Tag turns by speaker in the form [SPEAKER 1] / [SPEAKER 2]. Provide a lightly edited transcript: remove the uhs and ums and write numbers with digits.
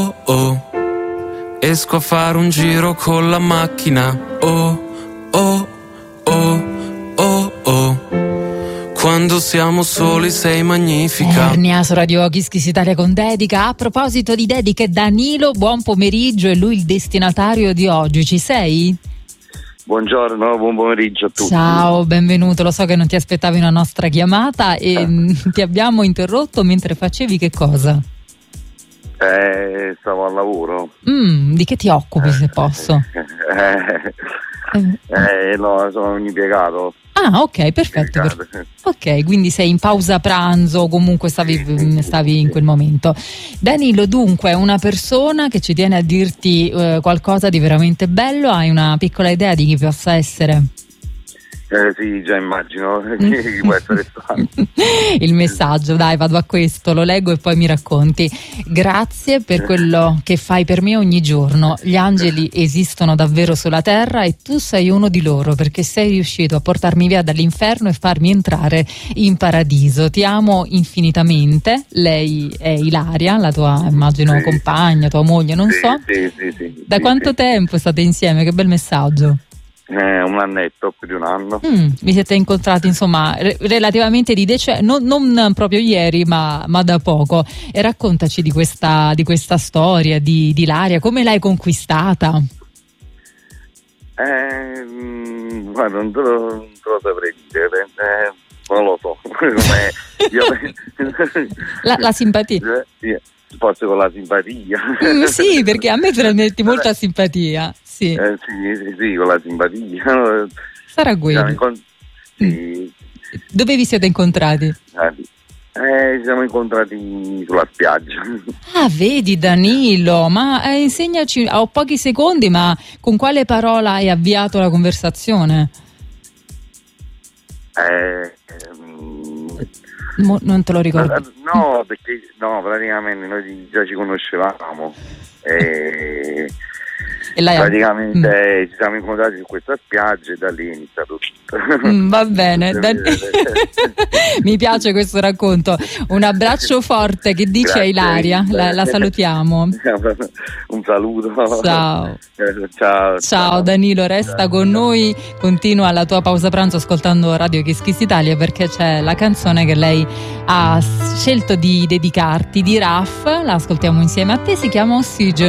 [SPEAKER 1] oh, esco a fare un giro con la macchina. Oh, oh, oh, oh, oh. Quando siamo soli sei magnifica.
[SPEAKER 2] Ernia su Radio Kiss Kiss Italia con dedica. A proposito di dediche, Danilo, buon pomeriggio, è lui il destinatario di oggi. Ci sei?
[SPEAKER 3] Buongiorno, buon pomeriggio a tutti.
[SPEAKER 2] Ciao, benvenuto. Lo so che non ti aspettavi una nostra chiamata e ti abbiamo interrotto mentre facevi che cosa?
[SPEAKER 3] Stavo al lavoro.
[SPEAKER 2] Di che ti occupi, se posso?
[SPEAKER 3] No, sono un impiegato.
[SPEAKER 2] Ah, ok, perfetto. Ok, quindi sei in pausa pranzo, comunque stavi in quel momento. Danilo, dunque, una persona che ci tiene a dirti qualcosa di veramente bello, hai una piccola idea di chi possa essere?
[SPEAKER 3] Sì, già immagino chi può essere stato.
[SPEAKER 2] Il messaggio, dai, vado a questo, lo leggo e poi mi racconti. Grazie per quello che fai per me ogni giorno. Gli angeli esistono davvero sulla terra e tu sei uno di loro, perché sei riuscito a portarmi via dall'inferno e farmi entrare in paradiso. Ti amo infinitamente. Lei è Ilaria, la tua, immagino, compagna, tua moglie, non so.
[SPEAKER 3] Sì.
[SPEAKER 2] Da quanto tempo state insieme? Che bel messaggio.
[SPEAKER 3] Un annetto, più di un anno.
[SPEAKER 2] Vi siete incontrati, insomma, relativamente non proprio ieri, ma da poco. E raccontaci di questa storia di Ilaria, come l'hai conquistata?
[SPEAKER 3] Guarda, non te lo saprei dire, non lo so.
[SPEAKER 2] La simpatia.
[SPEAKER 3] Forse con la simpatia.
[SPEAKER 2] Sì, perché a me trasmetti molta simpatia. Sì,
[SPEAKER 3] con la simpatia.
[SPEAKER 2] Sarà quello.
[SPEAKER 3] Sì.
[SPEAKER 2] Dove vi siete incontrati?
[SPEAKER 3] Ci siamo incontrati sulla spiaggia.
[SPEAKER 2] Ah, vedi Danilo, ma insegnaci, ho pochi secondi, ma con quale parola hai avviato la conversazione? Non te lo ricordo.
[SPEAKER 3] No, perché praticamente noi già ci conoscevamo e praticamente ci siamo incontrati su questa spiaggia e da lì è iniziato tutto.
[SPEAKER 2] Va bene, mi piace questo racconto. Un abbraccio forte, che dice a Ilaria? La salutiamo.
[SPEAKER 3] Un saluto.
[SPEAKER 2] Ciao Danilo, resta con noi, continua la tua pausa pranzo ascoltando Radio Kiss Kiss Italia, perché c'è la canzone che lei ha scelto di dedicarti, di Raf, la ascoltiamo insieme a te, si chiama Ossigeno.